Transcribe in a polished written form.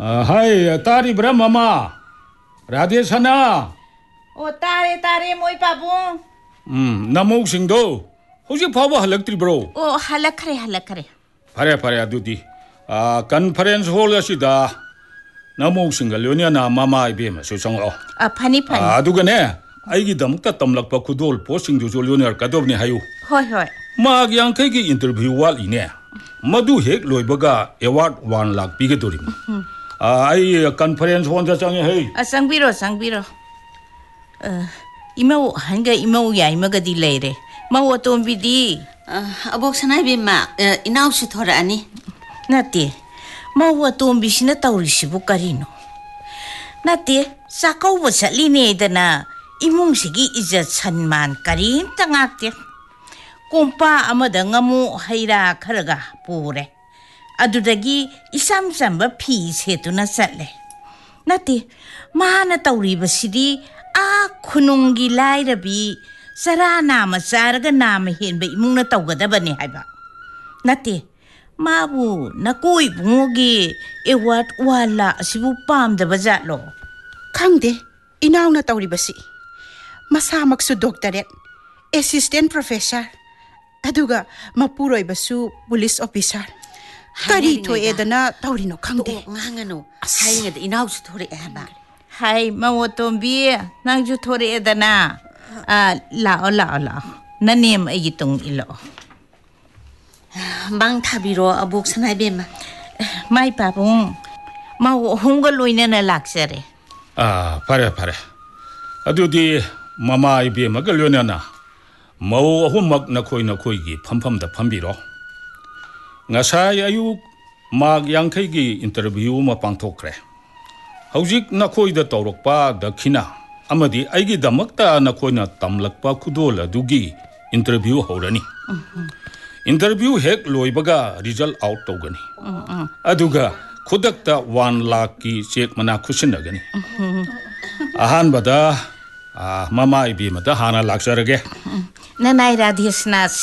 Hai, tari bra mama. Radhe sana. Oh, tare moi pabung. Namok singdo. Hoji phawa halaktri bro. Oh, halakre. Pare adudi. Conference hall asida. Namok singa lonia na mama ibe ma so sango. Phani. Aduga ne. Aigi damukta tamlakpa khudol posting du jolioner kadobni hayu. Hoi. Mag yang kai gi interview wal ine. Madu hek loibaga award 1 lakh pige dorim. Ai conference hall ja change hey. Sangbiro. Imau hanga imau ya imaga di leire. Mau tombi di. Abok sanai bima inau si thora ani. Nati. Mau tombi sina taurisibu karino. Nati sakau wasali ne dana imung sigi ijat sanman karim tangakte. Kumpa amada ngamu haira kharaga pure. Adudagi isam samba phi setuna satle. Nati mana tauriba sidi khunungi lairabi sarana masaraga nama henba imungna tawgadabani haiba. Nati mabu nakoi bungogi ewat wala asibu pamdaba jatlo. Khangde inaw na tauribasi. Masamaksu doctorate, assistant professor, aduga mapuroy basu police officer. Kari to edana taurino khangde. Ngangano hai ngad inaw su thore aba. Hai mawotombi nang ju thore edana. La. Nanem ayitung ilo. Bang thabiro abok sanai bima. Mai papung mau hunga loina na laksare. Pare. Adudi mama ibe magalyonya na. Mau humak na khoi gi pham da phambiro. Ngasai ayu mag yang kai gi interview ma pangthokre. Haujik na khoi da tawrokpa dakhina amadi aigi damakta na khoi na tamlakpa khudol adugi interview horani. Interview hek loibaga result out togani. Aduga khudakta 1 lakh ki check mana khusinagani. Ahan bada mama ibi mata hana laksarage. Nanai radhisna